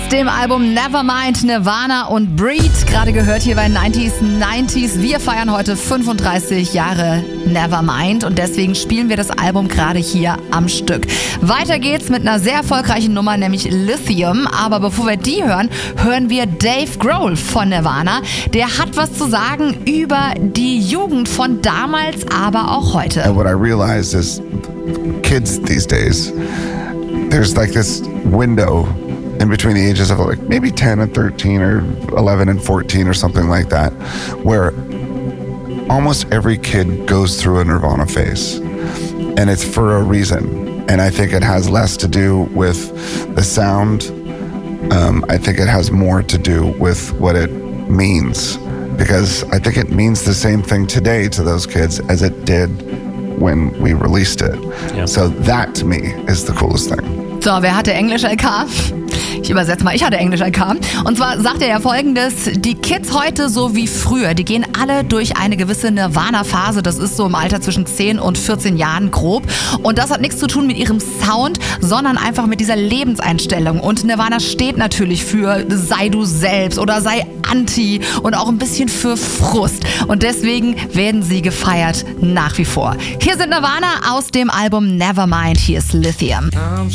Aus dem Album Nevermind, Nirvana und Breed. Gerade gehört hier bei 90s. Wir feiern heute 35 Jahre Nevermind und deswegen spielen wir das Album gerade hier am Stück. Weiter geht's mit einer sehr erfolgreichen Nummer, nämlich Lithium. Aber bevor wir die hören, hören wir Dave Grohl von Nirvana. Der hat was zu sagen über die Jugend von damals, aber auch heute. And what I realized is kids these days, there's like this window in between the ages of like maybe 10 and 13 or 11 and 14 or something like that, where almost every kid goes through a Nirvana phase, and it's for a reason. And I think it has less to do with the sound. I think it has more to do with what it means, because I think it means the same thing today to those kids as it did when we released it. Yep. So that to me is the coolest thing. So, wer hatte Englisch-LK? Ich übersetze mal, ich hatte Englisch-LK. Und zwar sagt er ja Folgendes: Die Kids heute so wie früher, die gehen alle durch eine gewisse Nirvana-Phase. Das ist so im Alter zwischen 10 und 14 Jahren grob. Und das hat nichts zu tun mit ihrem Sound, sondern einfach mit dieser Lebenseinstellung. Und Nirvana steht natürlich für sei du selbst oder sei anti und auch ein bisschen für Frust. Und deswegen werden sie gefeiert nach wie vor. Hier sind Nirvana aus dem Album Nevermind. Hier ist Lithium.